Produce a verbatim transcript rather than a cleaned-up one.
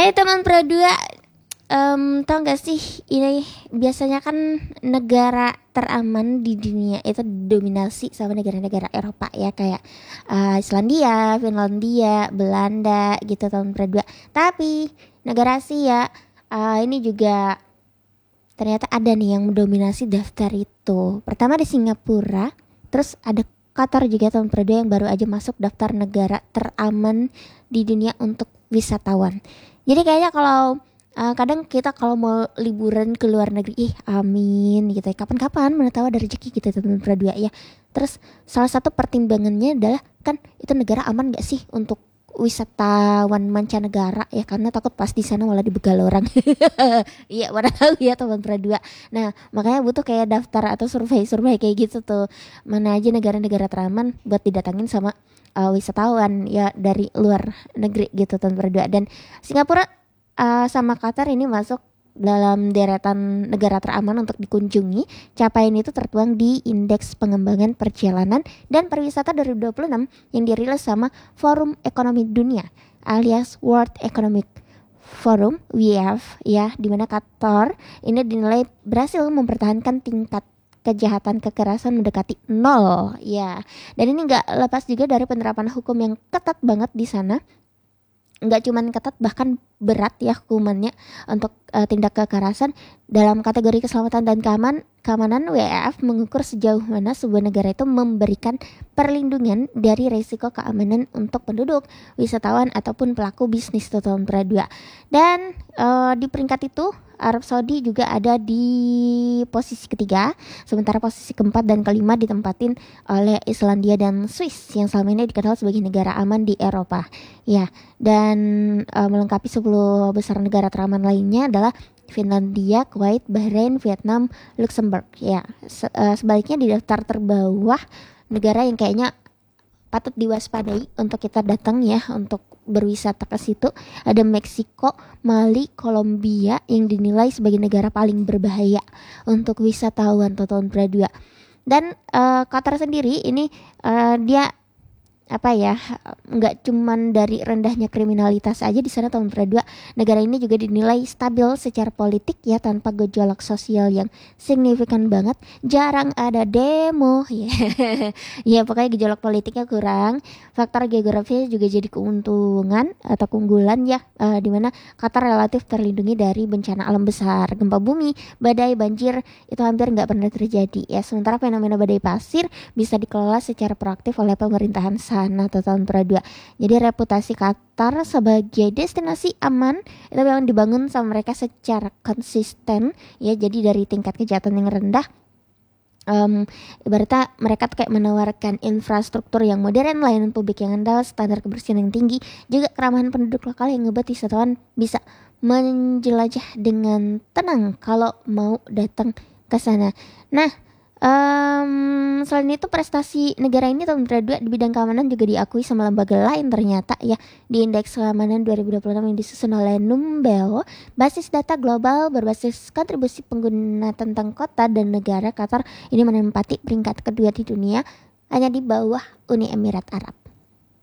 Hai teman Pro dua, um, tau gak sih ini biasanya kan negara teraman di dunia itu dominasi sama negara-negara Eropa ya, kayak uh, Islandia, Finlandia, Belanda gitu teman Pro dua. Tapi negara Asia uh, ini juga ternyata ada nih yang mendominasi daftar itu. Pertama di Singapura, terus ada Qatar juga teman Pro dua yang baru aja masuk daftar negara teraman di dunia untuk wisatawan. Jadi kayaknya kalau uh, kadang kita kalau mau liburan ke luar negeri, ih amin gitu ya, kapan-kapan mana tahu ada rezeki gitu teman-teman Pro dua ya. Terus salah satu pertimbangannya adalah kan itu negara aman gak sih untuk wisatawan mancanegara ya, karena takut pas di sana malah dibegal orang. Iya mana tahu ya teman Pro dua. Nah makanya butuh kayak daftar atau survei-survei kayak gitu tuh, mana aja negara-negara teraman buat didatangin sama uh, wisatawan ya dari luar negeri gitu teman Pro dua. Dan Singapura uh, sama Qatar ini masuk dalam deretan negara teraman untuk dikunjungi. Capaian itu tertuang di Indeks Pengembangan Perjalanan dan Pariwisata dua ribu dua puluh enam yang dirilis sama Forum Ekonomi Dunia alias World Economic Forum W E F ya, di mana Qatar ini dinilai berhasil mempertahankan tingkat kejahatan kekerasan mendekati nol ya. Dan ini nggak lepas juga dari penerapan hukum yang ketat banget di sana. Nggak cuman ketat, bahkan berat ya hukumannya untuk uh, tindak kekerasan. Dalam kategori keselamatan dan keamanan, keamanan W E F mengukur sejauh mana sebuah negara itu memberikan perlindungan dari risiko keamanan untuk penduduk, wisatawan ataupun pelaku bisnis total Pro dua. Dan uh, di peringkat itu Arab Saudi juga ada di posisi ketiga, sementara posisi keempat dan kelima ditempatin oleh Islandia dan Swiss yang selama ini dikenal sebagai negara aman di Eropa. Ya, dan uh, melengkapi sepuluh besar negara teraman lainnya adalah Finlandia, Kuwait, Bahrain, Vietnam, Luxembourg. Ya, se- uh, sebaliknya di daftar terbawah negara yang kayaknya patut diwaspadai untuk kita datang ya, untuk berwisata ke situ, ada Meksiko, Mali, Kolombia yang dinilai sebagai negara paling berbahaya untuk wisatawan tahun Pro dua. Dan uh, Qatar sendiri ini uh, dia apa ya, nggak cuman dari rendahnya kriminalitas aja di sana tahun Pro dua, negara ini juga dinilai stabil secara politik ya, tanpa gejolak sosial yang signifikan banget, jarang ada demo ya. Ya pokoknya gejolak politiknya kurang. Faktor geografisnya juga jadi keuntungan atau keunggulan ya, uh, dimana Qatar relatif terlindungi dari bencana alam besar, gempa bumi, badai, banjir itu hampir nggak pernah terjadi ya. Sementara fenomena badai pasir bisa dikelola secara proaktif oleh pemerintahan sana tahun Pro dua. Jadi reputasi Qatar sebagai destinasi aman itu memang dibangun sama mereka secara konsisten ya. Jadi dari tingkat kejahatan yang rendah, Um, ibaratnya mereka tuh kayak menawarkan infrastruktur yang modern, layanan publik yang andal, standar kebersihan yang tinggi, juga keramahan penduduk lokal yang ngebuat wisatawan bisa menjelajah dengan tenang kalau mau datang ke sana. Nah, um, selain itu prestasi negara ini tahun dua ribu dua puluh dua di bidang keamanan juga diakui sama lembaga lain ternyata ya. Di Indeks Keamanan dua ribu dua puluh enam yang disusun oleh Numbeo, basis data global berbasis kontribusi pengguna tentang kota dan negara, Qatar ini menempati peringkat kedua di dunia, hanya di bawah Uni Emirat Arab.